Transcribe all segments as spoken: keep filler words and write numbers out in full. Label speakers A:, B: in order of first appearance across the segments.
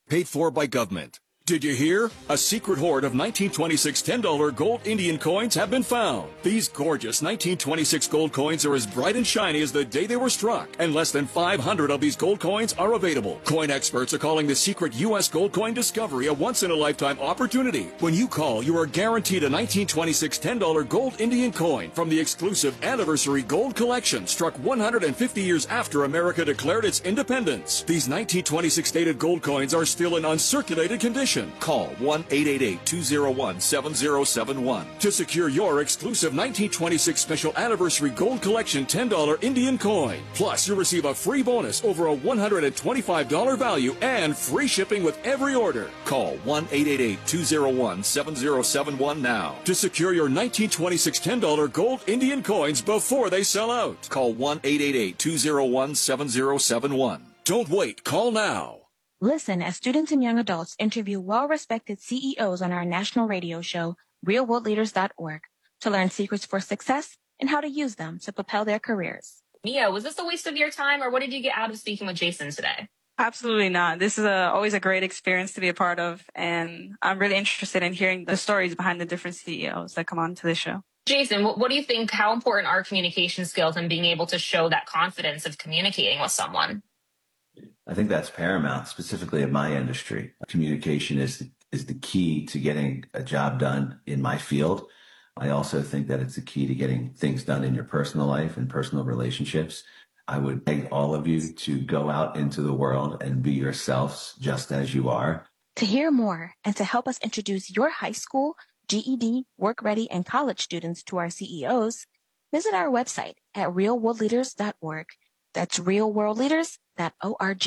A: paid for by government. Did you hear? A secret hoard of nineteen twenty-six ten dollar gold Indian coins have been found. These gorgeous nineteen twenty-six gold coins are as bright and shiny as the day they were struck, and less than five hundred of these gold coins are available. Coin experts are calling the secret U S gold coin discovery a once-in-a-lifetime opportunity. When you call, you are guaranteed a nineteen twenty-six ten dollar gold Indian coin from the exclusive Anniversary Gold Collection, struck one hundred fifty years after America declared its independence. These nineteen twenty-six dated gold coins are still in uncirculated condition. Call one eight eight eight, two zero one, seven zero seven one to secure your exclusive nineteen twenty-six Special Anniversary Gold Collection ten dollar Indian coin. Plus, you'll receive a free bonus over a one hundred twenty-five dollar value and free shipping with every order. Call one eight eight eight, two zero one, seven zero seven one now to secure your nineteen twenty-six ten dollar gold Indian coins before they sell out. Call one eight eight eight, two zero one, seven zero seven one. Don't wait. Call now.
B: Listen as students and young adults interview well-respected C E Os on our national radio show, real world leaders dot org, to learn secrets for success and how to use them to propel their careers.
C: Mia, was this a waste of your time, or what did you get out of speaking with Jason today?
D: Absolutely not. This is a, always a great experience to be a part of, and I'm really interested in hearing the stories behind the different C E Os that come on to the show.
C: Jason, what, what do you think, how important are communication skills and being able to show that confidence of communicating with someone?
E: I think that's paramount, specifically in my industry. Communication is the, is the key to getting a job done in my field. I also think that it's the key to getting things done in your personal life and personal relationships. I would beg all of you to go out into the world and be yourselves just as you are.
B: To hear more and to help us introduce your high school, G E D, work ready, and college students to our C E Os, visit our website at real world leaders dot org. That's real world leaders dot org.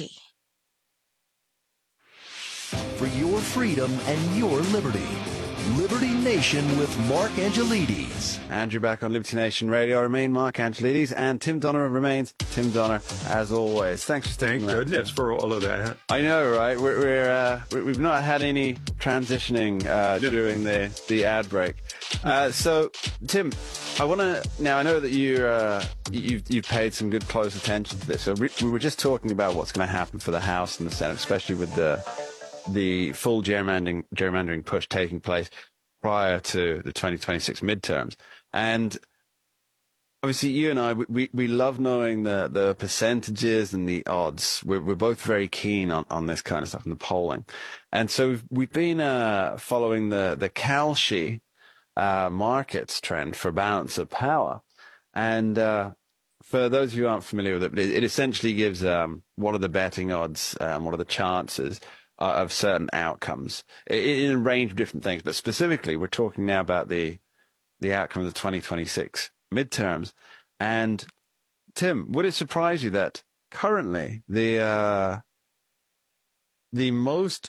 F: For your freedom and your liberty. Liberty Nation with Mark Angelides.
G: Andrew back on Liberty Nation Radio. I remain Mark Angelides, and Tim Donner remains Tim Donner as always. Thanks for sticking
H: Thank goodness for all of that.
G: I know, right? We're, we're uh, we've not had any transitioning uh, during the the ad break. Uh, so, Tim, I want to now. I know that you uh, you've you've paid some good close attention to this. So we, we were just talking about what's going to happen for the House and the Senate, especially with the. the full gerrymandering, gerrymandering push taking place prior to the twenty twenty-six midterms. And obviously you and I, we, we love knowing the, the percentages and the odds. We're, we're both very keen on, on this kind of stuff in the polling. And so we've, we've been uh, following the, the Kalshi uh, markets trend for balance of power. And uh, for those of you who aren't familiar with it, it, it essentially gives um, what are the betting odds, um, what are the chances of certain outcomes in a range of different things. But specifically, we're talking now about the the outcome of the twenty twenty-six midterms. And Tim, would it surprise you that currently the uh, the most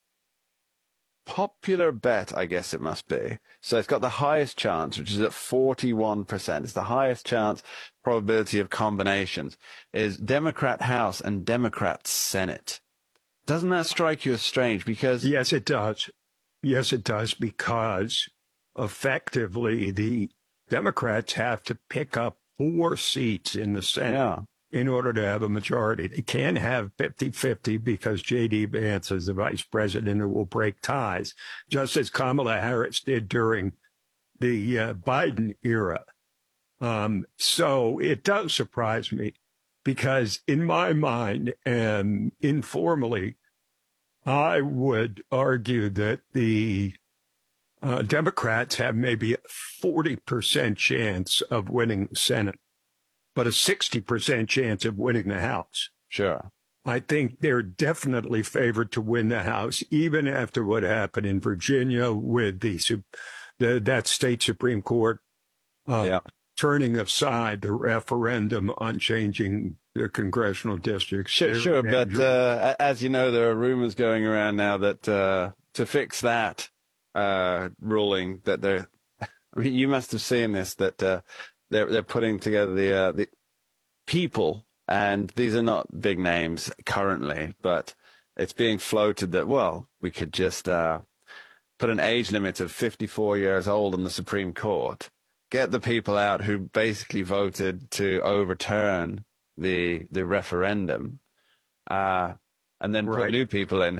G: popular bet, I guess it must be, so it's got the highest chance, which is at forty-one percent. It's the highest chance probability of combinations, is Democrat House and Democrat Senate. Doesn't that strike you as strange? Because
H: yes, it does. Yes, it does, because effectively the Democrats have to pick up four seats in the Senate yeah. in order to have a majority. They can't have fifty-fifty because J D. Vance is the vice president who will break ties, just as Kamala Harris did during the uh, Biden era. Um, so it does surprise me. Because in my mind, and informally, I would argue that the uh, Democrats have maybe a forty percent chance of winning the Senate, but a sixty percent chance of winning the House.
G: Sure.
H: I think they're definitely favored to win the House, even after what happened in Virginia with the, the that state Supreme Court. Uh, yeah. Turning aside the referendum on changing the congressional districts.
G: Sure, sure. But uh, as you know, there are rumors going around now that uh, to fix that uh, ruling, that they're, I mean, you must have seen this, that uh, they're, they're putting together the, uh, the people, and these are not big names currently, but it's being floated that, well, we could just uh, put an age limit of fifty-four years old in the Supreme Court. Get the people out who basically voted to overturn the the referendum, uh, and then right. put new people in